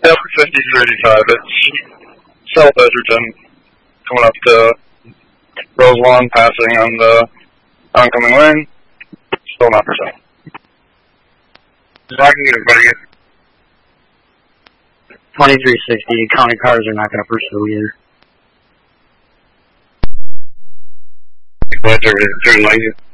Yep, 5385. It's South Edgerton, coming up to Rose Lawn, passing on the oncoming lane. Still not for sale. I can get it, buddy. 2360, county cars are not going to pursue either. But they're like it.